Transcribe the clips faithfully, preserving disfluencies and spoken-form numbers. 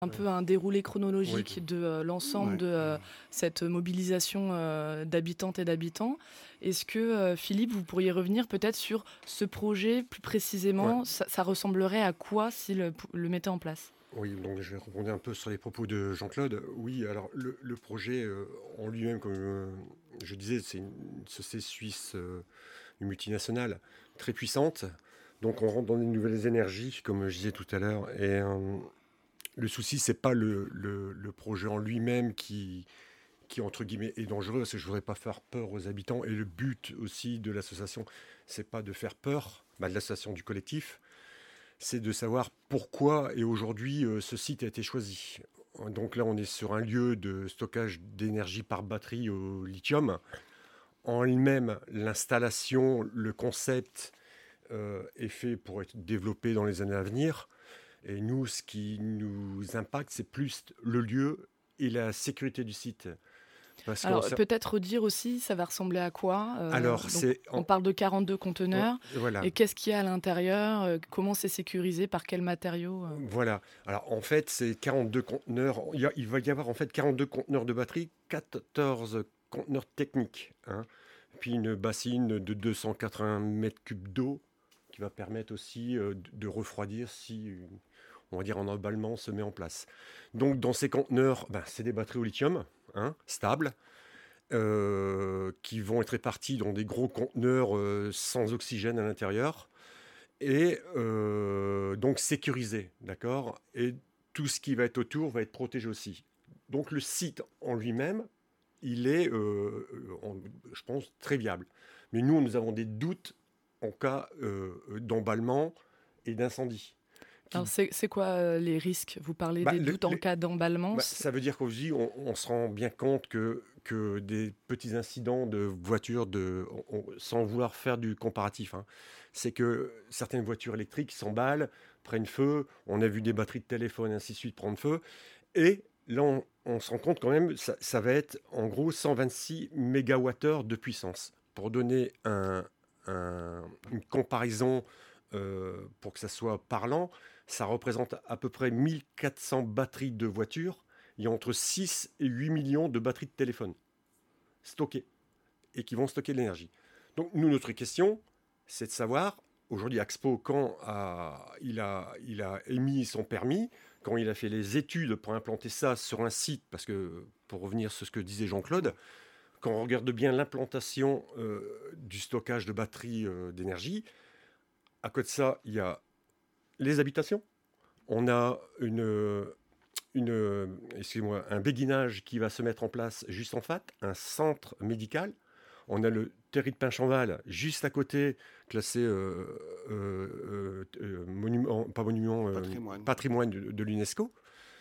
Un Ouais. peu un déroulé chronologique Oui. de euh, l'ensemble Ouais. de euh, cette mobilisation euh, d'habitantes et d'habitants. Est-ce que, euh, Philippe, vous pourriez revenir peut-être sur ce projet plus précisément? Ouais. Ça, ça ressemblerait à quoi s'il le, le mettait en place? Oui, donc je vais rebondir un peu sur les propos de Jean-Claude. Oui, alors le, le projet euh, en lui-même, comme euh, je disais, c'est une société suisse, euh, une multinationale très puissante. Donc on rentre dans des nouvelles énergies, comme je disais tout à l'heure. Et euh, le souci, c'est pas le, le, le projet en lui-même qui, qui, entre guillemets, est dangereux, parce que je voudrais pas faire peur aux habitants. Et le but aussi de l'association, c'est pas de faire peur, bah, de l'association du collectif, c'est de savoir pourquoi et aujourd'hui euh, ce site a été choisi. Donc là, on est sur un lieu de stockage d'énergie par batterie au lithium. En elle-même, l'installation, le concept euh, est fait pour être développé dans les années à venir. Et nous, ce qui nous impacte, c'est plus le lieu et la sécurité du site. Parce qu'on Alors sait- peut-être dire aussi, ça va ressembler à quoi? Euh, Alors, donc, c'est... on en- parle de quarante-deux conteneurs. Voilà. Et qu'est-ce qu'il y a à l'intérieur? Euh, Comment c'est sécurisé? Par quels matériaux? euh Voilà. Alors, en fait, c'est quarante-deux conteneurs. Il, y a- il va y avoir en fait quarante-deux conteneurs de batterie, quatorze conteneurs techniques, hein. Puis une bassine de deux cent quatre-vingts mètres cubes d'eau qui va permettre aussi euh, de de refroidir si, euh, on va dire, un emballement se met en place. Donc, dans ces conteneurs, ben, c'est des batteries au lithium, hein, stables, euh, qui vont être réparties dans des gros conteneurs euh, sans oxygène à l'intérieur et euh, donc sécurisé, d'accord? Et tout ce qui va être autour va être protégé aussi. Donc le site en lui-même, il est, euh, en- je pense, très viable. Mais nous, nous avons des doutes en cas euh, d'emballement et d'incendie. Qui- Alors c'est c'est quoi euh, les risques? Vous parlez bah, des le- doutes en le- cas d'emballement. bah, c'est- ça veut dire qu'aujourd'hui, on, on se rend bien compte que, que des petits incidents de voitures, de, on- on- sans vouloir faire du comparatif, hein, c'est que certaines voitures électriques s'emballent, prennent feu, on a vu des batteries de téléphone, ainsi de suite, prendre feu, et là, on, on se rend compte quand même, ça, ça va être en gros cent vingt-six mégawattheures de puissance. Pour donner un- un- une comparaison, euh, pour que ça soit parlant, ça représente à peu près mille quatre cents batteries de voitures. Il y a entre six et huit millions de batteries de téléphone stockées et qui vont stocker de l'énergie. Donc, nous, notre question, c'est de savoir, aujourd'hui, Axpo, quand a- il, a, il a émis son permis, quand il a fait les études pour implanter ça sur un site, parce que, pour revenir sur ce que disait Jean-Claude, quand on regarde bien l'implantation euh, du stockage de batteries euh, d'énergie, à côté de ça, il y a les habitations. On a une, une, excusez-moi, un béguinage qui va se mettre en place juste en face, un centre médical. On a le terri de Pinchanval juste à côté, classé euh, euh, euh, euh, monument, pas monument, euh, Patrimoine. patrimoine de, de l'UNESCO.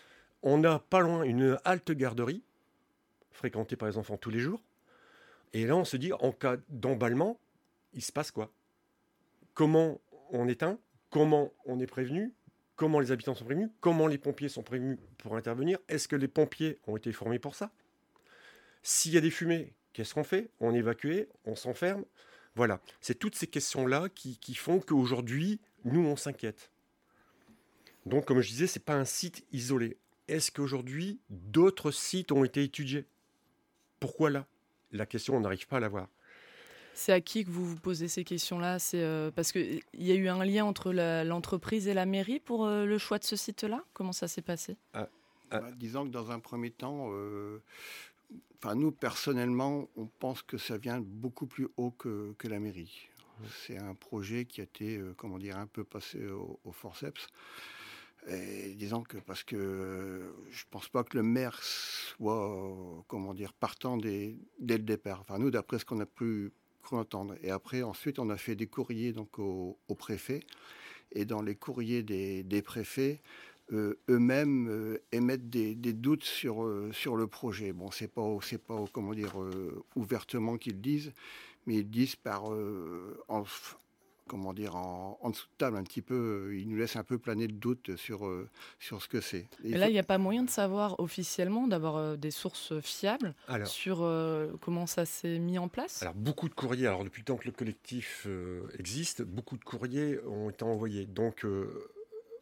On a pas loin une halte garderie, fréquentée par les enfants tous les jours. Et là, on se dit, en cas d'emballement, il se passe quoi? Comment on éteint? Comment on est prévenu? Comment les habitants sont prévenus? Comment les pompiers sont prévenus pour intervenir? Est-ce que les pompiers ont été formés pour ça? S'il y a des fumées, qu'est-ce qu'on fait? On évacue, on s'enferme. Voilà, c'est toutes ces questions-là qui, qui font qu'aujourd'hui, nous, on s'inquiète. Donc, comme je disais, ce n'est pas un site isolé. Est-ce qu'aujourd'hui, d'autres sites ont été étudiés? Pourquoi là? La question, on n'arrive pas à la voir. C'est à qui que vous vous posez ces questions-là? C'est euh, parce qu'il y a eu un lien entre la- l'entreprise et la mairie pour euh, le choix de ce site-là? Comment ça s'est passé? Ah, ah, Bah, disons que dans un premier temps, euh, enfin nous personnellement, on pense que ça vient beaucoup plus haut que, que la mairie. C'est un projet qui a été, euh, comment dire, un peu passé au, au forceps. Et disons que parce que euh, je pense pas que le maire soit, euh, comment dire, partant des- dès le départ. Enfin nous, d'après ce qu'on a pu cru entendre. Et après, ensuite, on a fait des courriers donc au, au préfet. Et dans les courriers des, des préfets, euh, eux-mêmes euh, émettent des, des doutes sur, euh, sur le projet. Bon, c'est pas, c'est pas comment dire, euh, ouvertement qu'ils disent, mais ils disent par, euh, en, comment dire, en, en dessous de table un petit peu, euh, ils nous laissent un peu planer de doute sur, euh, sur ce que c'est. Et il Mais là, faut- il n'y a pas moyen de savoir officiellement, d'avoir euh, des sources fiables alors, sur euh, comment ça s'est mis en place? alors, beaucoup de courriers, alors depuis le temps que le collectif euh, existe, beaucoup de courriers ont été envoyés. Donc, euh,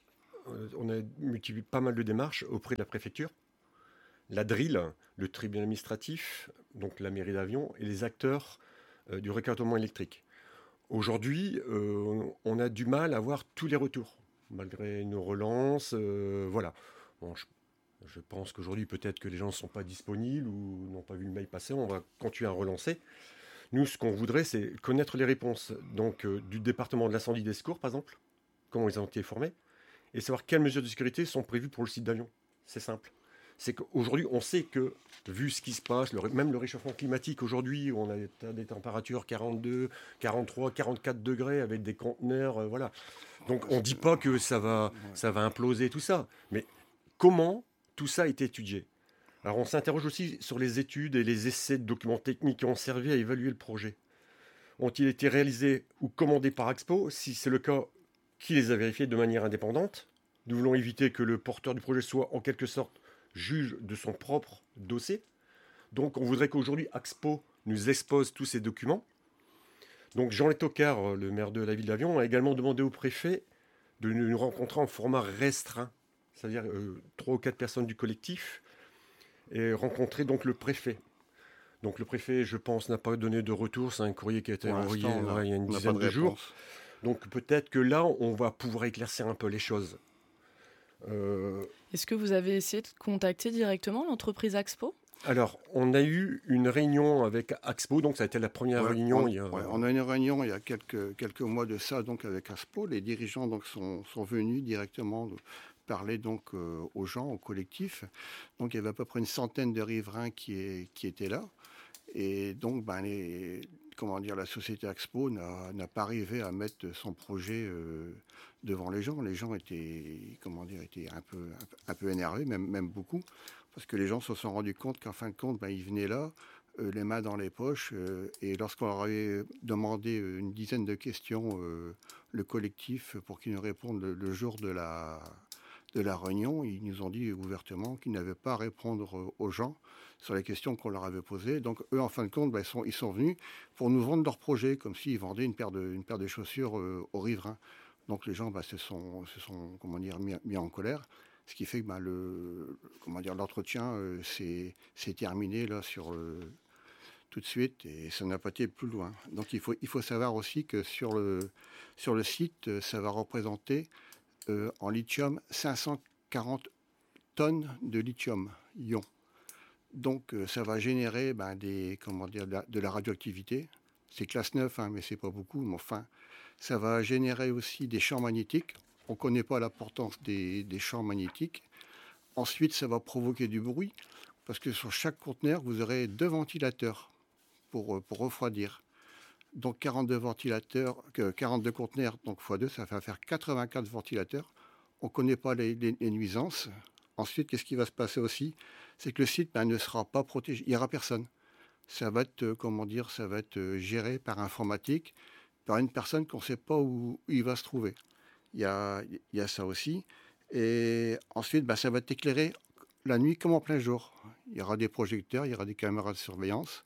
euh, on a multiplié pas mal de démarches auprès de la préfecture, la D R I L, le tribunal administratif, donc la mairie d'Avion, et les acteurs euh, du recadrement électrique. Aujourd'hui, euh, on a du mal à avoir tous les retours, malgré nos relances. Euh, voilà. Bon, je, je pense qu'aujourd'hui, peut-être que les gens ne sont pas disponibles ou n'ont pas vu le mail passer. On va continuer à relancer. Nous, ce qu'on voudrait, c'est connaître les réponses donc, euh, du département de l'incendie des secours, par exemple, comment ils ont été formés, et savoir quelles mesures de sécurité sont prévues pour le site d'Avion. C'est simple. C'est qu'aujourd'hui, on sait que, vu ce qui se passe, le, même le réchauffement climatique, aujourd'hui, on a des, des températures quarante-deux, quarante-trois, quarante-quatre degrés avec des conteneurs, euh, voilà. Donc, on ne dit pas que ça va, ça va imploser, tout ça. Mais comment tout ça a été étudié ? Alors, on s'interroge aussi sur les études et les essais de documents techniques qui ont servi à évaluer le projet. Ont-ils été réalisés ou commandés par Axpo ? Si c'est le cas, qui les a vérifiés de manière indépendante ? Nous voulons éviter que le porteur du projet soit, en quelque sorte, juge de son propre dossier. Donc, on voudrait qu'aujourd'hui, Axpo nous expose tous ces documents. Donc, Jean Letocard, le maire de la ville d'Avion, a également demandé au préfet de nous rencontrer en format restreint, c'est-à-dire euh, trois ou quatre personnes du collectif, et rencontrer donc le préfet. Donc, le préfet, je pense, n'a pas donné de retour. C'est un courrier qui a été envoyé ouais, il y a une dizaine de, de jours. Donc, peut-être que là, on va pouvoir éclaircir un peu les choses. Euh... Est-ce que vous avez essayé de contacter directement l'entreprise Axpo ? Alors, on a eu une réunion avec Axpo, donc ça a été la première ouais, réunion. On, il y a... ouais, on a eu une réunion il y a quelques, quelques mois de ça, donc avec Axpo. Les dirigeants donc, sont, sont venus directement parler donc, euh, aux gens, au collectif. Donc, il y avait à peu près une centaine de riverains qui, est, qui étaient là. Et donc, ben, les, comment dire, la société Axpo n'a, n'a pas arrivé à mettre son projet euh, devant les gens. Les gens étaient, comment dire, étaient un peu, un peu, un peu énervés, même, même beaucoup, parce que les gens se sont rendus compte qu'en fin de compte, ben, ils venaient là, euh, les mains dans les poches, euh, et lorsqu'on leur avait demandé une dizaine de questions, euh, le collectif, pour qu'ils nous répondent le, le jour de la, de la réunion, ils nous ont dit ouvertement qu'ils n'avaient pas à répondre aux gens sur les questions qu'on leur avait posées. Donc eux, en fin de compte, ben, ils, sont, ils sont venus pour nous vendre leur projet, comme s'ils vendaient une paire de, une paire de chaussures euh, aux riverains. Donc les gens ben, se sont, se sont comment dire, mis, mis en colère, ce qui fait que ben, le, comment dire, l'entretien euh, s'est, s'est terminé là, sur, euh, tout de suite, et ça n'a pas été plus loin. Donc il faut, il faut savoir aussi que sur le, sur le site, ça va représenter euh, en lithium cinq cent quarante tonnes de lithium-ion. Donc, euh, ça va générer ben, des, comment dire, de, la, de la radioactivité. C'est classe neuf, hein, mais c'est pas beaucoup. Mais enfin, ça va générer aussi des champs magnétiques. On ne connaît pas l'importance des, des champs magnétiques. Ensuite, ça va provoquer du bruit, parce que sur chaque conteneur, vous aurez deux ventilateurs pour, pour refroidir. Donc, quarante-deux ventilateurs, quarante-deux conteneurs, donc fois deux, ça va faire quatre-vingt-quatre ventilateurs. On ne connaît pas les, les, les nuisances. Ensuite, qu'est-ce qui va se passer aussi ? C'est que le site ben, ne sera pas protégé. Il n'y aura personne. Ça va être, euh, comment dire, ça va être euh, géré par informatique, par une personne qu'on ne sait pas où, où il va se trouver. Il y a, il y a ça aussi. Et ensuite, ben, ça va être éclairé la nuit comme en plein jour. Il y aura des projecteurs, il y aura des caméras de surveillance.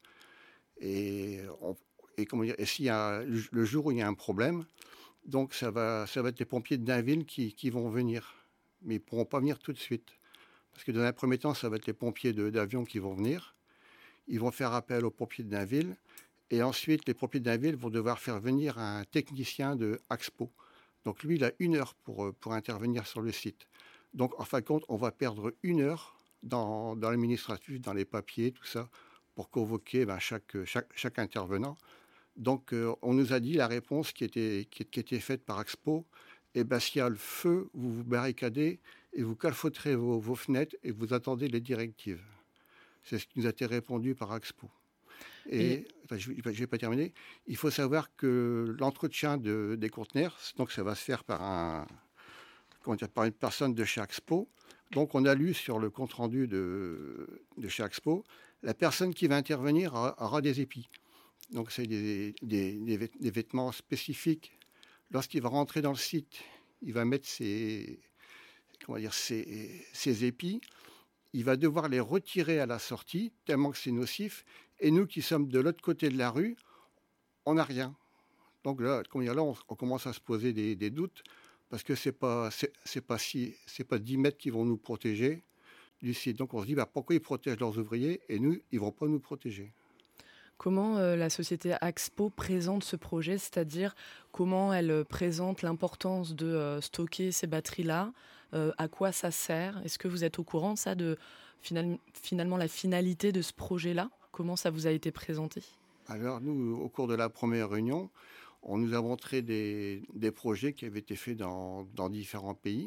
Et, on, et, comment dire, et s'il y a le jour où il y a un problème, donc ça va, ça va être les pompiers de Dainville qui, qui vont venir. Mais ils ne pourront pas venir tout de suite. Parce que dans un premier temps, ça va être les pompiers de, d'Avion qui vont venir. Ils vont faire appel aux pompiers de Dainville. Et ensuite, les pompiers de Dainville vont devoir faire venir un technicien de Axpo. Donc lui, il a une heure pour, pour intervenir sur le site. Donc en fin de compte, on va perdre une heure dans, dans l'administratif, dans les papiers, tout ça, pour convoquer ben, chaque, chaque, chaque intervenant. Donc euh, on nous a dit la réponse qui était, qui, qui était faite par Axpo. Et ben, s'il y a le feu, vous vous barricadez et vous calfeutrez vos, vos fenêtres et vous attendez les directives. C'est ce qui nous a été répondu par Axpo. Et, et... Enfin, je ne vais pas terminer. Il faut savoir que l'entretien de, des conteneurs, donc ça va se faire par, un, comment dire, par une personne de chez Axpo. Donc on a lu sur le compte-rendu de, de chez Axpo, la personne qui va intervenir aura, aura des épis. Donc c'est des, des, des, des vêtements spécifiques. Lorsqu'il va rentrer dans le site, il va mettre ses, comment dire, ses, ses épis. Il va devoir les retirer à la sortie, tellement que c'est nocif. Et nous qui sommes de l'autre côté de la rue, on n'a rien. Donc là, comment dire, là on, on commence à se poser des, des doutes parce que c'est pas, c'est, c'est pas si, c'est pas dix mètres qui vont nous protéger du site. Donc on se dit, bah, pourquoi ils protègent leurs ouvriers et nous, ils vont pas nous protéger? Comment euh, la société Axpo présente ce projet, c'est-à-dire comment elle euh, présente l'importance de euh, stocker ces batteries-là, euh, à quoi ça sert? Est-ce que vous êtes au courant de ça, de final- finalement la finalité de ce projet-là? Comment ça vous a été présenté? Alors nous, au cours de la première réunion, on nous a montré des, des projets qui avaient été faits dans, dans différents pays.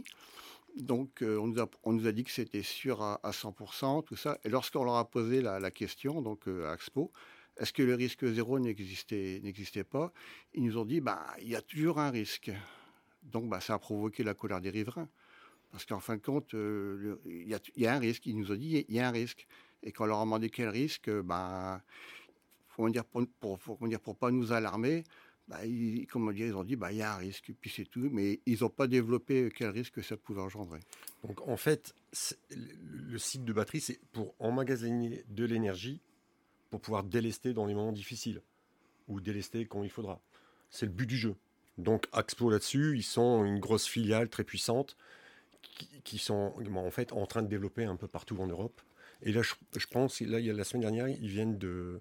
Donc euh, on, nous a, on nous a dit que c'était sûr à, à cent pour cent, tout ça. Et lorsqu'on leur a posé la, la question, donc euh, à Axpo, est-ce que le risque zéro n'existait, n'existait pas? Ils nous ont dit, bah, il y a toujours un risque. Donc bah, ça a provoqué la colère des riverains. Parce qu'en fin de compte, euh, le- il y, a, il y a un risque. Ils nous ont dit, il y a un risque. Et quand on leur a demandé quel risque, bah, faut dire, pour, pour, pour, comment dire, pour pas nous alarmer, bah, ils, comment dire, ils ont dit, bah, il y a un risque, puis c'est tout. Mais ils n'ont pas développé quel risque ça pouvait engendrer. Donc en fait, c'est- le le site de batterie, c'est pour emmagasiner de l'énergie pour pouvoir délester dans les moments difficiles ou délester quand il faudra. C'est le but du jeu. Donc Axpo là-dessus, ils sont une grosse filiale très puissante qui, qui sont en fait en train de développer un peu partout en Europe. Et là, je, je pense, là, il y a, la semaine dernière, ils viennent de,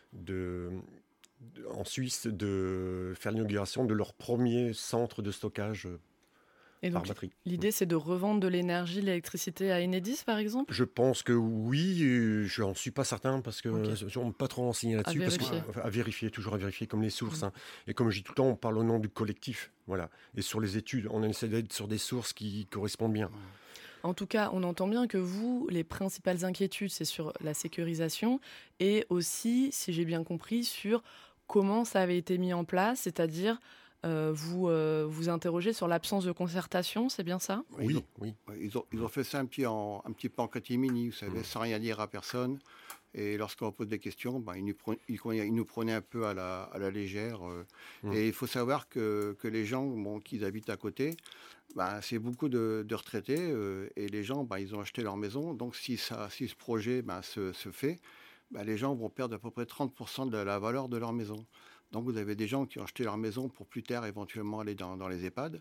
de, de- en Suisse de faire l'inauguration de leur premier centre de stockage euh, Et par donc batterie. l'idée c'est de revendre de l'énergie, de l'électricité à Enedis par exemple? Je pense que oui, euh, je n'en suis pas certain parce que Ok. je ne suis pas trop renseigné là-dessus. Parce que, vérifier. enfin, à vérifier, toujours à vérifier, comme les sources. Mm. hein. Et comme je dis tout le temps, on parle au nom du collectif. Voilà. Et sur les études, on essaie d'être sur des sources qui correspondent bien. En tout cas, on entend bien que vous, les principales inquiétudes, c'est sur la sécurisation et aussi, si j'ai bien compris, sur comment ça avait été mis en place, c'est-à-dire euh, vous euh, vous interrogez sur l'absence de concertation, c'est bien ça? Ils Oui, ont, oui. ouais, ils ont, ils ont fait ça un petit, en, un petit peu en catimini, vous savez, Mm. sans rien dire à personne. Et lorsqu'on pose des questions, ben, ils, nous prenaient, ils, ils nous prenaient un peu à la, à la légère. euh. Mm. Et il faut savoir que, que les gens bon, qui habitent à côté, ben, c'est beaucoup de, de retraités. euh, et les gens, ben, ils ont acheté leur maison. Donc si, ça, si ce projet ben, se, se fait, ben, les gens vont perdre à peu près trente pour cent de la valeur de leur maison. Donc vous avez des gens qui ont acheté leur maison pour plus tard éventuellement aller dans, dans les EHPAD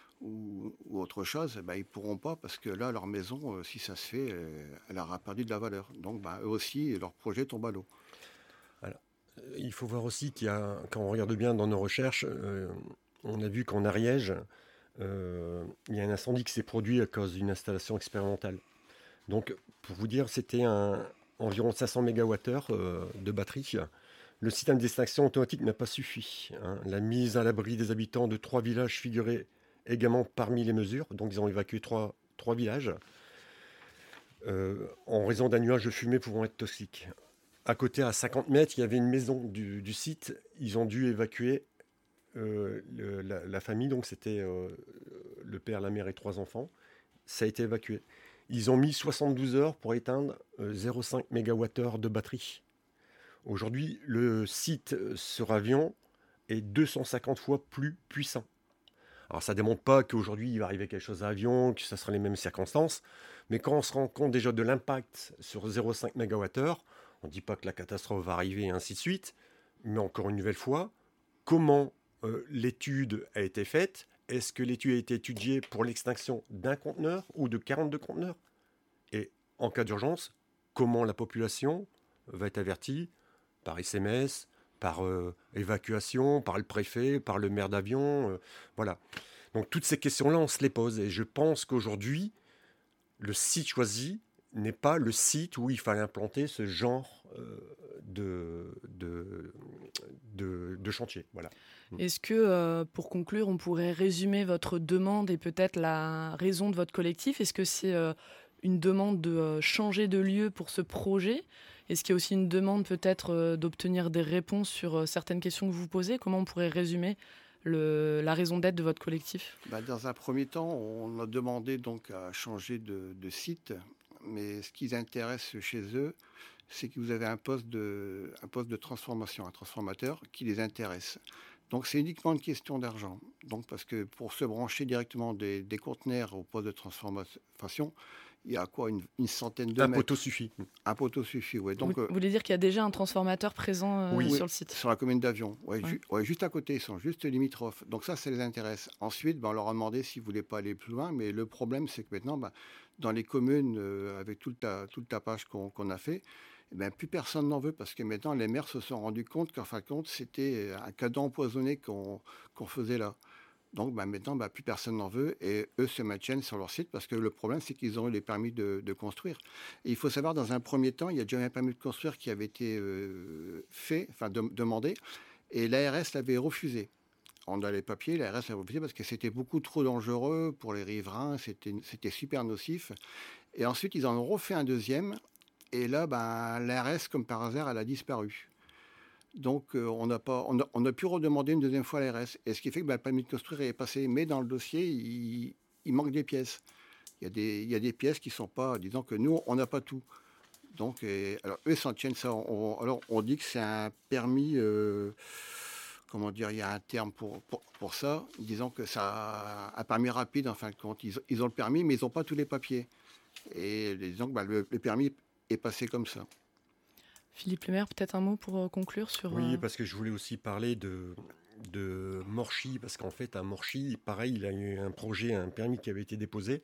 ou, ou autre chose, ben, ils ne pourront pas parce que là, leur maison, euh, si ça se fait, euh, elle aura perdu de la valeur. Donc ben, eux aussi, leur projet tombe à l'eau. Alors, euh, il faut voir aussi qu'il y a, quand on regarde bien dans nos recherches, euh, on a vu qu'en Ariège, euh, il y a un incendie qui s'est produit à cause d'une installation expérimentale. Donc, pour vous dire, c'était un, environ cinq cents mégawattheures euh, de batterie. Le système d'extinction automatique n'a pas suffi. hein. La mise à l'abri des habitants de trois villages figurait également parmi les mesures. Donc, ils ont évacué trois, trois villages euh, en raison d'un nuage de fumée pouvant être toxique. À côté, à cinquante mètres, il y avait une maison du, du site. Ils ont dû évacuer euh, le- la, la famille. Donc, c'était euh, le père, la mère et trois enfants. Ça a été évacué. Ils ont mis soixante-douze heures pour éteindre euh, zéro virgule cinq mégawattheures de batterie. Aujourd'hui, le site euh, sur avion est deux cent cinquante fois plus puissant. Alors ça ne démontre pas qu'aujourd'hui il va arriver quelque chose à avion, que ce sera les mêmes circonstances, mais quand on se rend compte déjà de l'impact sur zéro virgule cinq mégawattheures, on ne dit pas que la catastrophe va arriver et ainsi de suite, mais encore une nouvelle fois, comment euh, l'étude a été faite? Est-ce que l'étude a été étudiée pour l'extinction d'un conteneur ou de quarante-deux conteneurs? Et en cas d'urgence, comment la population va être avertie? Par S M S, par euh, évacuation, par le préfet, par le maire d'avion, euh, voilà. Donc toutes ces questions-là, on se les pose. Et je pense qu'aujourd'hui, le site choisi n'est pas le site où il fallait implanter ce genre euh, de, de, de, de chantier. Voilà. Est-ce que, euh, pour conclure, on pourrait résumer votre demande et peut-être la raison de votre collectif? Est-ce que c'est euh, une demande de euh, changer de lieu pour ce projet? Est-ce qu'il y a aussi une demande peut-être euh, d'obtenir des réponses sur euh, certaines questions que vous posez? Comment on pourrait résumer le, la raison d'être de votre collectif? Ben, dans un premier temps, on a demandé donc à changer de, de site, mais ce qui les intéresse chez eux, c'est que vous avez un poste de, un poste de transformation, un transformateur qui les intéresse. Donc c'est uniquement une question d'argent. Donc parce que pour se brancher directement des, des conteneurs au poste de transformation, il y a quoi, une, une centaine de Un mètres. poteau suffit. Un poteau suffit, oui. Vous, Donc, euh, vous voulez dire qu'il y a déjà un transformateur présent euh, Oui. sur le site? sur la commune d'Avion, ouais, Ouais. ju- ouais, juste à côté, ils sont juste limitrophes. Donc ça, ça les intéresse. Ensuite, ben, on leur a demandé s'ils ne voulaient pas aller plus loin, mais le problème, c'est que maintenant, ben, dans les communes, euh, avec tout le, ta- tout le tapage qu'on qu'on a fait, eh ben, plus personne n'en veut parce que maintenant, les maires se sont rendus compte qu'en fin de compte, c'était un cadeau empoisonné qu'on qu'on faisait là. Donc ben, maintenant, ben, plus personne n'en veut et eux se maintiennent sur leur site parce que le problème, c'est qu'ils ont eu les permis de, de construire. Et il faut savoir, dans un premier temps, il y a déjà un permis de construire qui avait été euh, fait, enfin de- demandé, et l'A R S l'avait refusé. On a les papiers, l'A R S l'avait refusé parce que c'était beaucoup trop dangereux pour les riverains, c'était c'était super nocif. Et ensuite, ils en ont refait un deuxième, et là, ben, l'A R S, comme par hasard, elle a disparu. Donc, euh, on, a pas, on, a, on a pu redemander une deuxième fois à l'A R S. Et ce qui fait que ben, le permis de construire est passé. Mais dans le dossier, il, il manque des pièces. Il y, a des, il y a des pièces qui ne sont pas... Disons que nous, on n'a pas tout. Donc, et, alors, eux s'en tiennent ça. On, alors, on dit que c'est un permis... Euh, comment dire, il y a un terme pour, pour, pour ça, disant que ça un permis rapide, en fin de compte. Ils, ils ont le permis, mais ils n'ont pas tous les papiers. Et disons que ben, le, le permis est passé comme ça. Philippe Lemaire, peut-être un mot pour euh, conclure sur... Oui, euh, parce que je voulais aussi parler de, de Morchy, parce qu'en fait, à Morchy, pareil, il a eu un projet, un permis qui avait été déposé.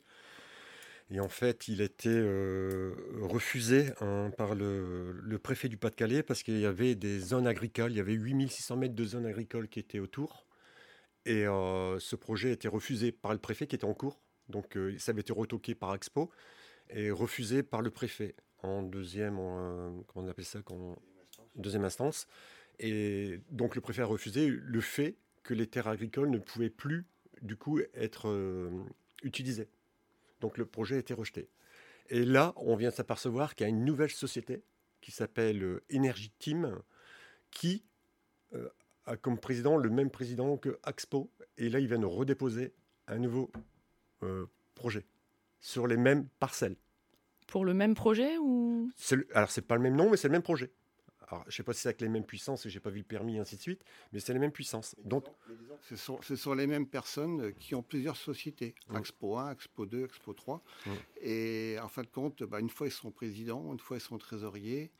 Et en fait, il a été euh, refusé hein, par le, le préfet du Pas-de-Calais parce qu'il y avait des zones agricoles. Il y avait huit mille six cents mètres de zones agricoles qui étaient autour. Et euh, ce projet a été refusé par le préfet qui était en cours. Donc, euh, ça avait été retoqué par Expo et refusé par le préfet en deuxième, en, euh, comment on appelle ça, quand, deuxième instance. Et donc, le préfet a refusé le fait que les terres agricoles ne pouvaient plus, du coup, être euh, utilisées. Donc le projet a été rejeté. Et là, on vient de s'apercevoir qu'il y a une nouvelle société qui s'appelle euh, Energy Team, qui euh, a comme président le même président que Axpo. Et là, ils viennent redéposer un nouveau euh, projet sur les mêmes parcelles. Pour le même projet ou... C'est le- alors, c'est pas le même nom, mais c'est le même projet. Alors, je ne sais pas si c'est avec les mêmes puissances, je n'ai pas vu le permis, et ainsi de suite, mais c'est les mêmes puissances. Donc, Ce sont, ce sont les mêmes personnes qui ont plusieurs sociétés, Mm. Expo un, Expo deux, Expo trois. Mm. Et en fin de compte, bah, une fois ils sont présidents, une fois ils sont trésoriers.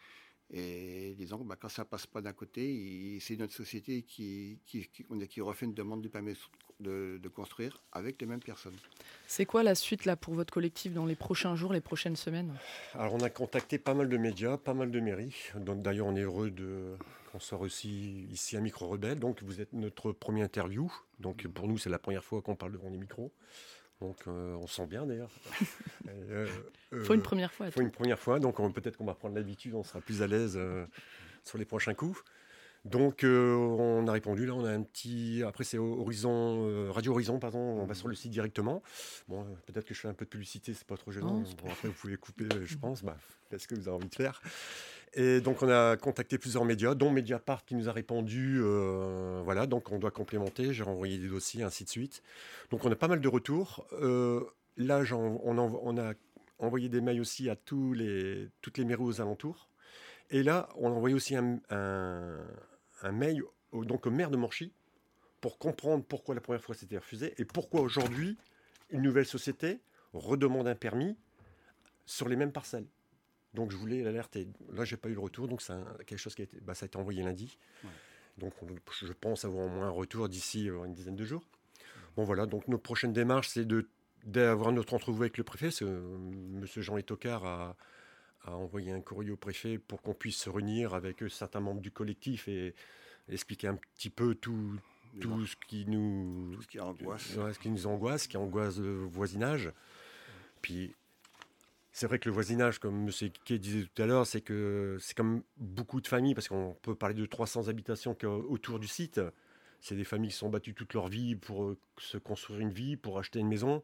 Et disons que bah, quand ça passe pas d'un côté, il- c'est notre société qui, qui, qui, on a- qui refait une demande du permis de, de construire avec les mêmes personnes. C'est quoi la suite là pour votre collectif dans les prochains jours, les prochaines semaines? alors, on a contacté pas mal de médias, pas mal de mairies. Donc, d'ailleurs, on est heureux de, qu'on soit aussi ici à Micro Rebelle. Donc, vous êtes notre première interview. Donc, pour nous, c'est la première fois qu'on parle devant les micros. Donc, euh, on se sent bien d'ailleurs. Il Il faut une première fois. à faut tout. une première fois. Donc, on- peut-être qu'on va prendre l'habitude, on sera plus à l'aise euh, sur les prochains coups. Donc, euh, on a répondu. Là, on a un petit. Après, c'est Horizon, euh, Radio Horizon, pardon. On va sur le site directement. Bon, euh, peut-être que je fais un peu de publicité, c'est pas trop gênant. Non, c'est Bon, après, vous pouvez couper, euh, je pense. Bah, faites ce que vous avez envie de faire. Et donc, on a contacté plusieurs médias, dont Mediapart qui nous a répondu. euh, voilà, donc on doit complémenter. J'ai renvoyé des dossiers, ainsi de suite. Donc, on a pas mal de retours. Euh, là, j'en- on, envo- on a envoyé des mails aussi à tous les, toutes les mairies aux alentours. Et là, on a envoyé aussi un, un, un mail au, donc au maire de Morchy pour comprendre pourquoi la première fois c'était refusé et pourquoi aujourd'hui une nouvelle société redemande un permis sur les mêmes parcelles. Donc je voulais l'alerter. Là, j'ai pas eu le retour, donc c'est un- quelque chose qui a été, bah, ça a été envoyé lundi. Ouais. Donc on- je pense avoir au moins un retour d'ici euh, une dizaine de jours. Bon voilà, donc notre prochaine démarche, c'est de d'avoir notre entrevue avec le préfet. Parce que, euh, Monsieur Jean Etocard a, a envoyé un courrier au préfet pour qu'on puisse se réunir avec euh, certains membres du collectif et expliquer un petit peu tout, tout ce qui nous Tout ce qui angoisse. ouais, ce qui nous angoisse, ce qui angoisse le voisinage. Puis c'est vrai que le voisinage, comme M. Kay disait tout à l'heure, c'est que c'est comme beaucoup de familles, parce qu'on peut parler de trois cents habitations qu'il y a autour du site. C'est des familles qui sont battues toute leur vie pour euh, se construire une vie, pour acheter une maison.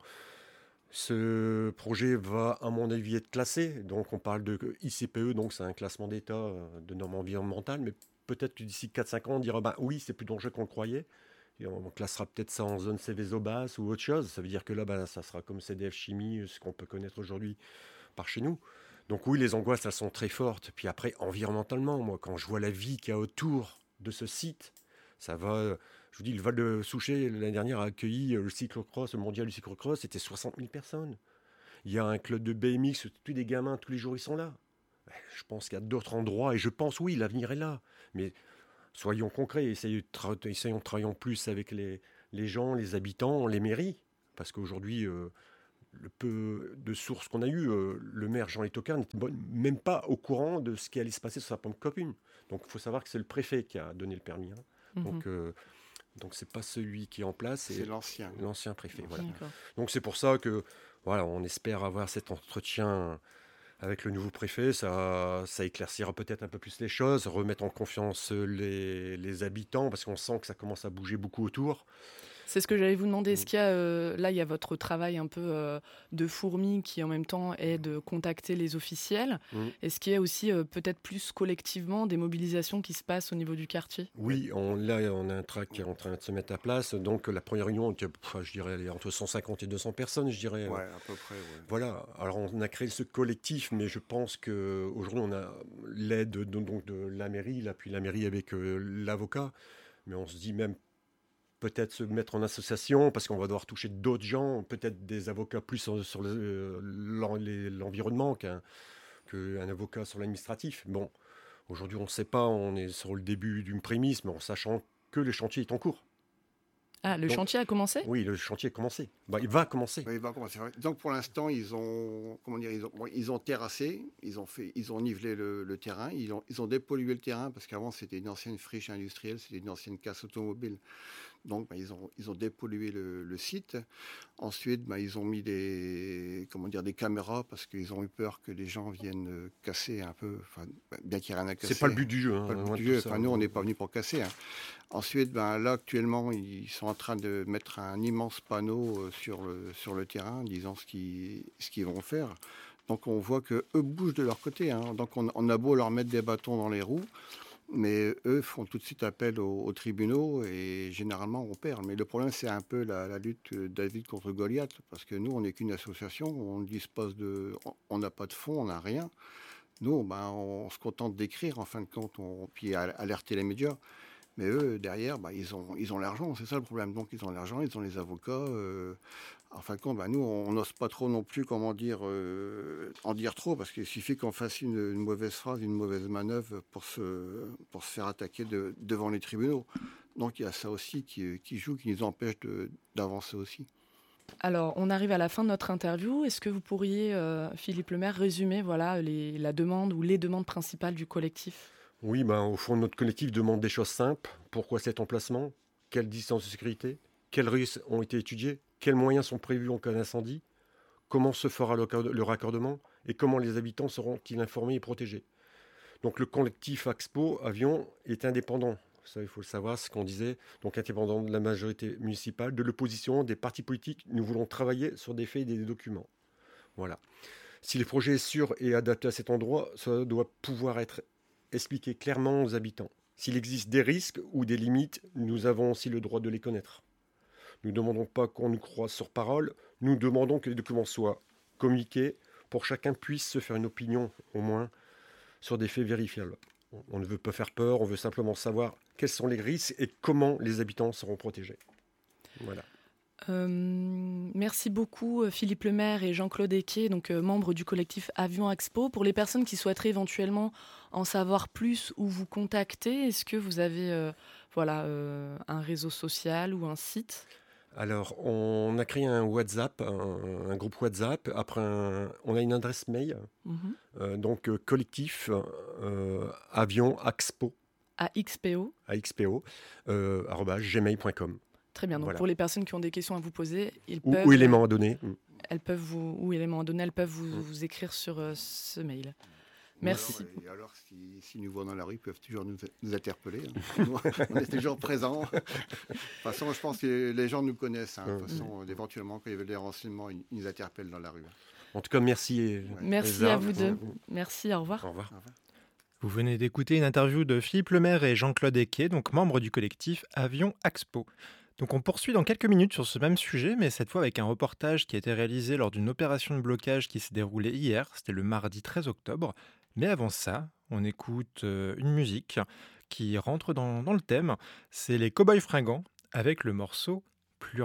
Ce projet va, à mon avis, être classé. Donc, on parle de I C P E, donc c'est un classement d'État euh, de normes environnementales. Mais peut-être que d'ici quatre cinq ans, on dira ben, oui, c'est plus dangereux qu'on le croyait. Et on classera peut-être ça en zone Céveso basse ou autre chose. Ça veut dire que là, ben, ça sera comme C D F Chimie, ce qu'on peut connaître aujourd'hui par chez nous. Donc, oui, les angoisses, elles sont très fortes. Puis après, environnementalement, moi, quand je vois la vie qu'il y a autour de ce site, ça va. Je vous dis, le Val de Souchet, l'année dernière, a accueilli le cyclocross, le mondial du cyclocross, c'était soixante mille personnes. Il y a un club de B M X, tous des gamins, tous les jours, ils sont là. Je pense qu'il y a d'autres endroits, et je pense, oui, l'avenir est là. Mais soyons concrets, essayons de, tra- essayons de travailler plus avec les, les gens, les habitants, les mairies. Parce qu'aujourd'hui, euh, le peu de sources qu'on a eues, euh, le maire Jean Létocard n'était même pas au courant de ce qui allait se passer sur sa pompe commune. Donc il faut savoir que c'est le préfet qui a donné le permis. Hein. Mm-hmm. Donc, euh, donc c'est pas celui qui est en place, c'est, c'est l'ancien. L'ancien préfet. L'ancien. Voilà. Donc c'est pour ça que voilà, on espère avoir cet entretien avec le nouveau préfet. Ça, ça éclaircira peut-être un peu plus les choses, remettre en confiance les, les habitants, parce qu'on sent que ça commence à bouger beaucoup autour. C'est ce que j'allais vous demander. Est-ce qu'il y a, euh, là, il y a votre travail un peu euh, de fourmi qui, en même temps, est de contacter les officiels. Mmh. Est-ce qu'il y a aussi, euh, peut-être plus collectivement, des mobilisations qui se passent au niveau du quartier ? Oui, on, là, on a un track qui est en train de se mettre à place. Donc, la première réunion, enfin, je dirais, elle est entre cent cinquante et deux cents personnes, je dirais. Ouais, à peu près, ouais. Voilà. Alors, on a créé ce collectif, mais je pense qu'aujourd'hui, on a l'aide de, donc, de la mairie, là, puis la mairie avec euh, l'avocat. Mais on se dit même peut-être se mettre en association, parce qu'on va devoir toucher d'autres gens, peut-être des avocats plus sur, sur le, l'environnement qu'un, qu'un avocat sur l'administratif. Bon, aujourd'hui, on ne sait pas, on est sur le début d'une prémisse, mais en sachant que le chantier est en cours. Ah, le Donc, chantier a commencé ? Oui, le chantier a commencé. Bah, il va commencer. Oui, il va commencer. Donc, pour l'instant, ils ont, comment dire, ils ont, bon, ils ont terrassé, ils ont fait, ils ont nivelé le, le terrain, ils ont, ils ont dépollué le terrain, parce qu'avant, c'était une ancienne friche industrielle, c'était une ancienne casse automobile. Donc, bah, ils, ont, ils ont dépollué le, le site. Ensuite, bah, ils ont mis des, comment dire, des caméras parce qu'ils ont eu peur que les gens viennent casser un peu. Bien qu'il n'y ait rien à casser. C'est pas le but du jeu. Hein, pas le but du jeu. Enfin, nous, on n'est pas venus pour casser. Hein. Ensuite, bah, là, actuellement, ils sont en train de mettre un immense panneau sur le, sur le terrain disant ce qu'ils, ce qu'ils vont faire. Donc, on voit qu'eux bougent de leur côté. Hein. Donc, on, on a beau leur mettre des bâtons dans les roues. Mais eux font tout de suite appel aux, aux tribunaux et généralement on perd. Mais le problème, c'est un peu la, la lutte David contre Goliath, parce que nous, on n'est qu'une association, on dispose de, on n'a pas de fonds, on n'a rien. Nous, ben, on se contente d'écrire, en fin de compte, on, puis alerter les médias. Mais eux, derrière, bah, ils ont, ils ont l'argent, c'est ça le problème. Donc, ils ont l'argent, ils ont les avocats. Euh, en fin de compte, bah, nous, on n'ose pas trop non plus, comment dire, euh, en dire trop, parce qu'il suffit qu'on fasse une, une mauvaise phrase, une mauvaise manœuvre pour se, pour se faire attaquer de, devant les tribunaux. Donc, il y a ça aussi qui, qui joue, qui nous empêche de, d'avancer aussi. Alors, on arrive à la fin de notre interview. Est-ce que vous pourriez, euh, Philippe Lemaire, résumer voilà, les, la demande ou les demandes principales du collectif ? Oui, ben, au fond, notre collectif demande des choses simples. Pourquoi cet emplacement ? Quelle distance de sécurité ? Quels risques ont été étudiés ? Quels moyens sont prévus en cas d'incendie ? Comment se fera le, le raccordement ? Et comment les habitants seront-ils informés et protégés ? Donc le collectif Axpo Avion est indépendant. Ça, il faut le savoir, ce qu'on disait. Donc indépendant de la majorité municipale, de l'opposition, des partis politiques. Nous voulons travailler sur des faits et des documents. Voilà. Si le projet est sûr et adapté à cet endroit, ça doit pouvoir être expliquer clairement aux habitants. S'il existe des risques ou des limites, nous avons aussi le droit de les connaître. Nous ne demandons pas qu'on nous croie sur parole, nous demandons que les documents soient communiqués pour que chacun puisse se faire une opinion, au moins, sur des faits vérifiables. On ne veut pas faire peur, on veut simplement savoir quels sont les risques et comment les habitants seront protégés. Voilà. Euh, merci beaucoup Philippe Lemaire et Jean-Claude Equet, donc euh, membres du collectif Avion Axpo. Pour les personnes qui souhaiteraient éventuellement en savoir plus ou vous contacter, est-ce que vous avez euh, voilà, euh, un réseau social ou un site ? Alors, on a créé un WhatsApp, un, un groupe WhatsApp. Après, un, on a une adresse mail, mm-hmm. euh, donc euh, collectif euh, Avion Axpo. A X P O. A X P O, euh, arobase gmail point com. Très bien. Donc voilà. Pour les personnes qui ont des questions à vous poser, ils ou, peuvent, ou éléments à donner. Elles peuvent vous, ou éléments à donner, elles peuvent vous, vous écrire sur euh, ce mail. Merci. Alors, et alors, si, si nous voient dans la rue, ils peuvent toujours nous, nous interpeller. Hein. On est toujours présents. De toute façon, je pense que les gens nous connaissent. Hein. De toute façon, mmh. éventuellement, quand ils veulent des renseignements, ils nous interpellent dans la rue. En tout cas, merci. Et, ouais. Merci à vous deux. Merci, au revoir. Au revoir. Au revoir. Vous venez d'écouter une interview de Philippe Lemaire et Jean-Claude Equet, donc membres du collectif Avion Axpo. Donc on poursuit dans quelques minutes sur ce même sujet, mais cette fois avec un reportage qui a été réalisé lors d'une opération de blocage qui s'est déroulée hier, c'était le mardi treize octobre. Mais avant ça, on écoute une musique qui rentre dans, dans le thème, c'est les Cowboys Fringants avec le morceau « Plus rien ».